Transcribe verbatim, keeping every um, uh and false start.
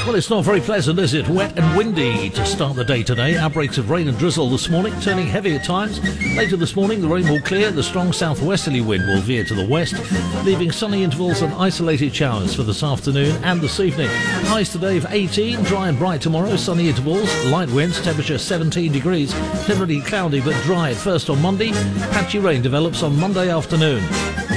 Well, it's not very pleasant, is it? Wet and windy to start the day today. Outbreaks of rain and drizzle this morning, turning heavy at times. Later this morning, the rain will clear. The strong southwesterly wind will veer to the west, leaving sunny intervals and isolated showers for this afternoon and this evening. Highs today of eighteen, dry and bright tomorrow, sunny intervals, light winds, temperature seventeen degrees. Generally cloudy but dry at first on Monday. Patchy rain develops on Monday afternoon.